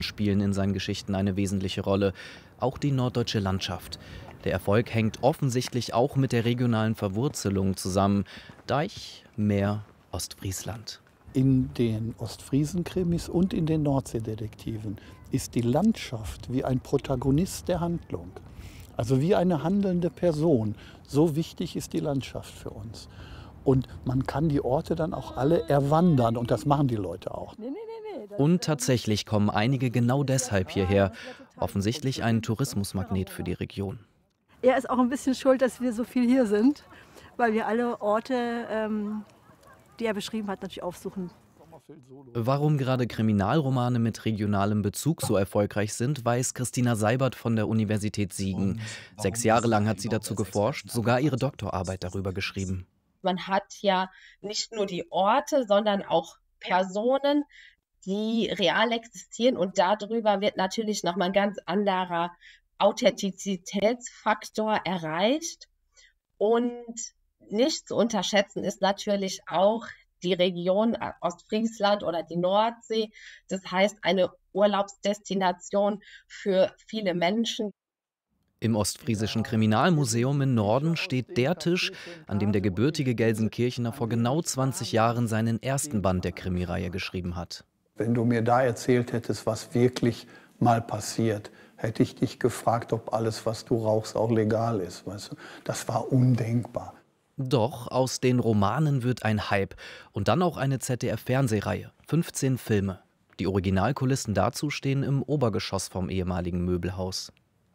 spielen in seinen Geschichten eine wesentliche Rolle, auch die norddeutsche Landschaft. Der Erfolg hängt offensichtlich auch mit der regionalen Verwurzelung zusammen. Deich, Meer, Ostfriesland. In den Ostfriesen-Krimis und in den Nordseedetektiven ist die Landschaft wie ein Protagonist der Handlung, also wie eine handelnde Person. So wichtig ist die Landschaft für uns. Und man kann die Orte dann auch alle erwandern und das machen die Leute auch. Und tatsächlich kommen einige genau deshalb hierher. Offensichtlich ein Tourismusmagnet für die Region. Er ist auch ein bisschen schuld, dass wir so viel hier sind, weil wir alle Orte, die er beschrieben hat, natürlich aufsuchen. Warum gerade Kriminalromane mit regionalem Bezug so erfolgreich sind, weiß Christina Seibert von der Universität Siegen. 6 Jahre lang hat sie dazu geforscht, sogar ihre Doktorarbeit darüber geschrieben. Man hat ja nicht nur die Orte, sondern auch Personen, die real existieren. Und darüber wird natürlich nochmal ein ganz anderer Authentizitätsfaktor erreicht. Und nicht zu unterschätzen ist natürlich auch die Region Ostfriesland oder die Nordsee. Das heißt, eine Urlaubsdestination für viele Menschen. Im Ostfriesischen Kriminalmuseum im Norden steht der Tisch, an dem der gebürtige Gelsenkirchener vor genau 20 Jahren seinen ersten Band der Krimireihe geschrieben hat. Wenn du mir da erzählt hättest, was wirklich mal passiert, hätte ich dich gefragt, ob alles, was du rauchst, auch legal ist. Weißt du? Das war undenkbar. Doch aus den Romanen wird ein Hype und dann auch eine ZDF-Fernsehreihe, 15 Filme. Die Originalkulissen dazu stehen im Obergeschoss vom ehemaligen Möbelhaus.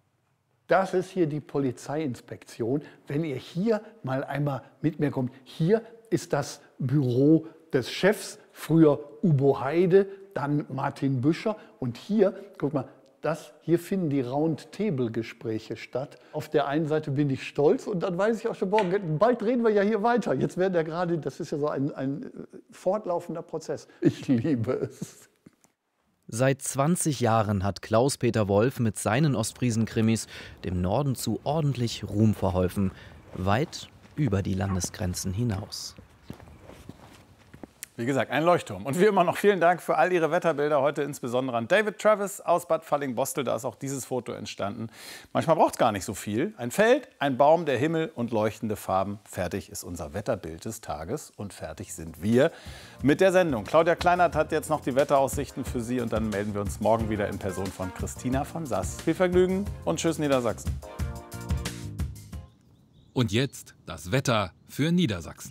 Das ist hier die Polizeiinspektion. Wenn ihr hier mal einmal mit mir kommt, hier ist das Büro des Chefs, früher Ubo Heide, dann Martin Büscher. Und hier, guck mal, hier finden die Roundtable-Gespräche statt. Auf der einen Seite bin ich stolz und dann weiß ich auch schon, boah, bald reden wir ja hier weiter. Jetzt werden ja gerade, das ist ja so ein fortlaufender Prozess. Ich liebe es. Seit 20 Jahren hat Klaus-Peter Wolf mit seinen Ostfriesen-Krimis dem Norden zu ordentlich Ruhm verholfen. Weit über die Landesgrenzen hinaus. Wie gesagt, ein Leuchtturm. Und wie immer noch vielen Dank für all Ihre Wetterbilder. Heute insbesondere an David Travis aus Bad Falling-Bostel. Da ist auch dieses Foto entstanden. Manchmal braucht es gar nicht so viel. Ein Feld, ein Baum, der Himmel und leuchtende Farben. Fertig ist unser Wetterbild des Tages. Und fertig sind wir mit der Sendung. Claudia Kleinert hat jetzt noch die Wetteraussichten für Sie. Und dann melden wir uns morgen wieder in Person von Christina von Sass. Viel Vergnügen und tschüss Niedersachsen. Und jetzt das Wetter für Niedersachsen.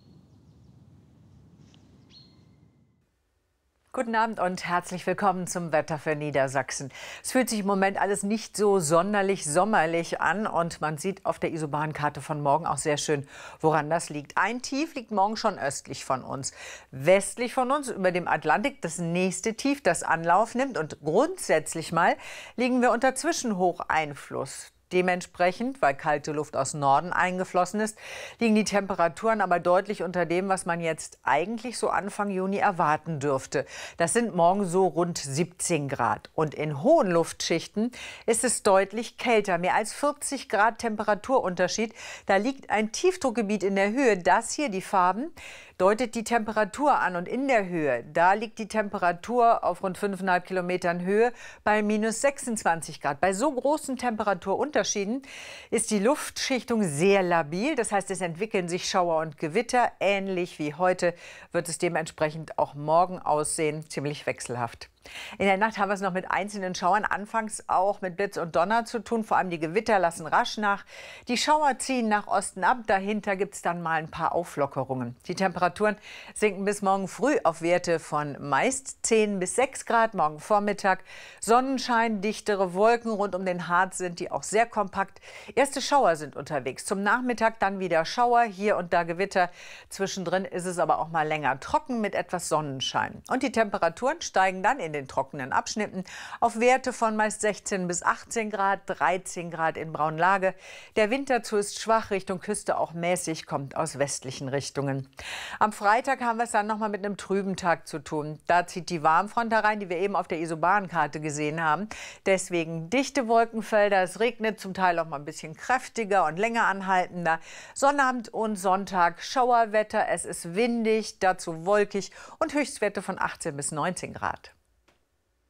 Guten Abend und herzlich willkommen zum Wetter für Niedersachsen. Es fühlt sich im Moment alles nicht so sonderlich sommerlich an und man sieht auf der Isobahnkarte von morgen auch sehr schön, woran das liegt. Ein Tief liegt morgen schon östlich von uns. Westlich von uns über dem Atlantik das nächste Tief, das Anlauf nimmt und grundsätzlich mal liegen wir unter Zwischenhocheinfluss. Dementsprechend, weil kalte Luft aus Norden eingeflossen ist, liegen die Temperaturen aber deutlich unter dem, was man jetzt eigentlich so Anfang Juni erwarten dürfte. Das sind morgen so rund 17 Grad. Und in hohen Luftschichten ist es deutlich kälter, mehr als 40 Grad Temperaturunterschied. Da liegt ein Tiefdruckgebiet in der Höhe. Das hier, die Farben, deutet die Temperatur an. Und in der Höhe, da liegt die Temperatur auf rund 5,5 Kilometern Höhe bei minus 26 Grad. Bei so großen Temperaturunterschieden ist die Luftschichtung sehr labil. Das heißt, es entwickeln sich Schauer und Gewitter. Ähnlich wie heute wird es dementsprechend auch morgen aussehen, ziemlich wechselhaft. In der Nacht haben wir es noch mit einzelnen Schauern, anfangs auch mit Blitz und Donner zu tun. Vor allem die Gewitter lassen rasch nach. Die Schauer ziehen nach Osten ab. Dahinter gibt es dann mal ein paar Auflockerungen. Die Temperaturen sinken bis morgen früh auf Werte von meist 10 bis 6 Grad. Morgen Vormittag Sonnenschein, dichtere Wolken rund um den Harz sind die auch sehr kompakt. Erste Schauer sind unterwegs. Zum Nachmittag dann wieder Schauer, hier und da Gewitter. Zwischendrin ist es aber auch mal länger trocken mit etwas Sonnenschein. Und die Temperaturen steigen dann in den trockenen Abschnitten auf Werte von meist 16 bis 18 Grad, 13 Grad in Braunlage. Der Wind dazu ist schwach, Richtung Küste auch mäßig, kommt aus westlichen Richtungen. Am Freitag haben wir es dann noch mal mit einem trüben Tag zu tun. Da zieht die Warmfront herein, die wir eben auf der Isobahnkarte gesehen haben. Deswegen dichte Wolkenfelder, es regnet zum Teil auch mal ein bisschen kräftiger und länger anhaltender. Sonnabend und Sonntag Schauerwetter, es ist windig, dazu wolkig und Höchstwerte von 18 bis 19 Grad.